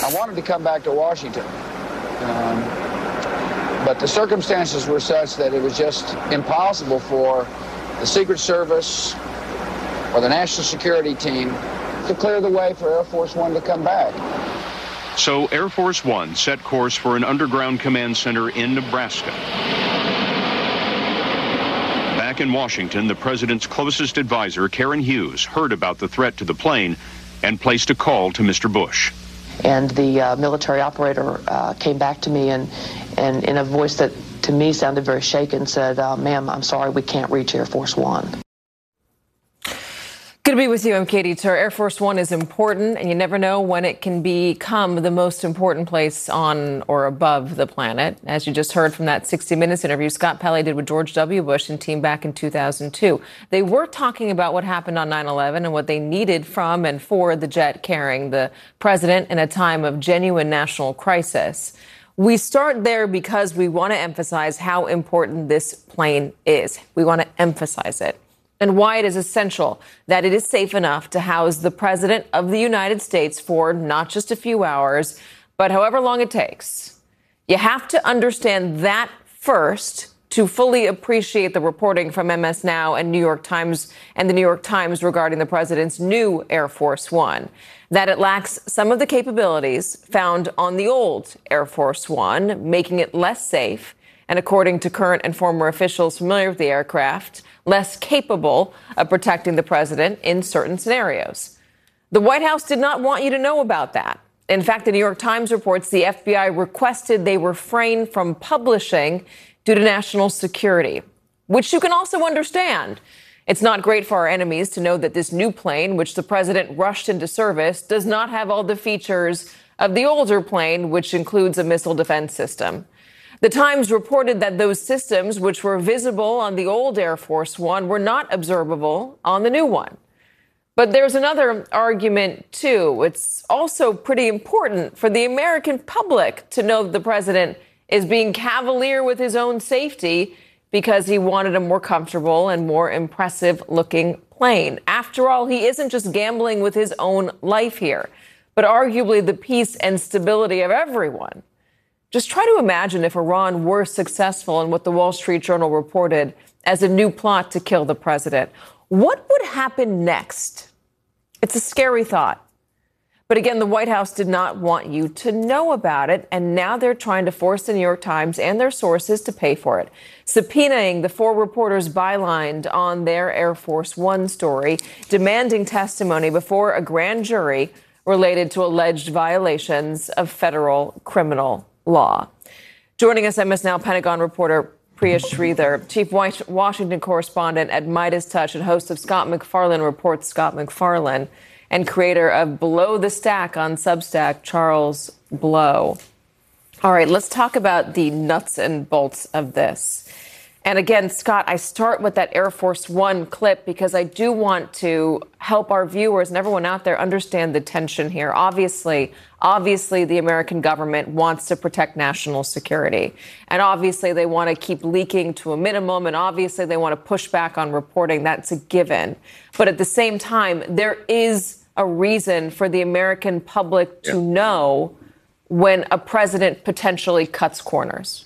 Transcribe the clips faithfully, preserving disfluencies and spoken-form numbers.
I wanted to come back to Washington, um, but the circumstances were such that it was just impossible for the Secret Service or the National Security Team to clear the way for Air Force One to come back. So Air Force One set course for an underground command center in Nebraska. Back in Washington, the president's closest advisor, Karen Hughes, heard about the threat to the plane and placed a call to Mister Bush. And the uh, military operator uh, came back to me and, and in a voice that to me sounded very shaken said, uh, ma'am, I'm sorry, we can't reach Air Force One. Good to be with you. I'm Katie Tur. Air Force One is important, and you never know when it can become the most important place on or above the planet. As you just heard from that sixty minutes interview Scott Pelley did with George W. Bush and team back in two thousand two. They were talking about what happened on nine eleven and what they needed from and for the jet carrying the president in a time of genuine national crisis. We start there because we want to emphasize how important this plane is. We want to emphasize it. And why it is essential that it is safe enough to house the President of the United States for not just a few hours, but however long it takes. You have to understand that first to fully appreciate the reporting from M S Now and New York Times and the New York Times regarding the President's new Air Force One, that it lacks some of the capabilities found on the old Air Force One, making it less safe, and according to current and former officials familiar with the aircraft, less capable of protecting the president in certain scenarios. The White House did not want you to know about that. In fact, the New York Times reports the F B I requested they refrain from publishing due to national security, which you can also understand. It's not great for our enemies to know that this new plane, which the president rushed into service, does not have all the features of the older plane, which includes a missile defense system. The Times reported that those systems, which were visible on the old Air Force One, were not observable on the new one. But there's another argument, too. It's also pretty important for the American public to know that the president is being cavalier with his own safety because he wanted a more comfortable and more impressive-looking plane. After all, he isn't just gambling with his own life here, but arguably the peace and stability of everyone. Just try to imagine if Iran were successful in what the Wall Street Journal reported as a new plot to kill the president. What would happen next? It's a scary thought. But again, the White House did not want you to know about it, and now they're trying to force the New York Times and their sources to pay for it, subpoenaing the four reporters bylined on their Air Force One story, demanding testimony before a grand jury related to alleged violations of federal criminal law. Joining us, M S Now Pentagon reporter Priya Sridhar, chief Washington correspondent at Midas Touch and host of Scott MacFarlane Reports, Scott MacFarlane, and creator of Below the Stack on Substack, Charles Blow. All right, let's talk about the nuts and bolts of this. And again, Scott, I start with that Air Force One clip because I do want to help our viewers and everyone out there understand the tension here. Obviously, obviously, the American government wants to protect national security. And obviously, they want to keep leaking to a minimum. And obviously, they want to push back on reporting. That's a given. But at the same time, there is a reason for the American public to yeah. know when a president potentially cuts corners.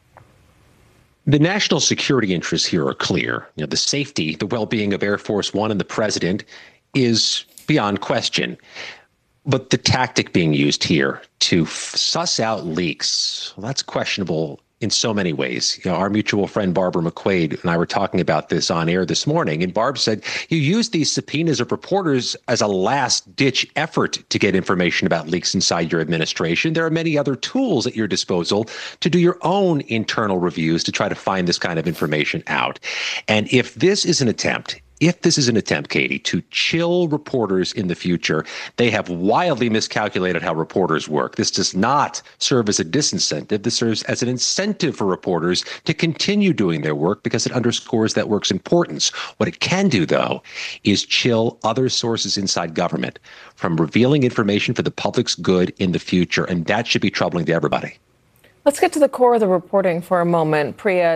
The national security interests here are clear. You know, the safety, the well-being of Air Force One and the president is beyond question. But the tactic being used here to f- suss out leaks, well, that's questionable in so many ways. You know, our mutual friend Barbara McQuaid and I were talking about this on air this morning, and Barb said you use these subpoenas of reporters as a last-ditch effort to get information about leaks inside your administration. There are many other tools at your disposal to do your own internal reviews to try to find this kind of information out. And if this is an attempt, If this is an attempt, Katie, to chill reporters in the future, they have wildly miscalculated how reporters work. This does not serve as a disincentive. This serves as an incentive for reporters to continue doing their work because it underscores that work's importance. What it can do, though, is chill other sources inside government from revealing information for the public's good in the future, and that should be troubling to everybody. Let's get to the core of the reporting for a moment. Priya,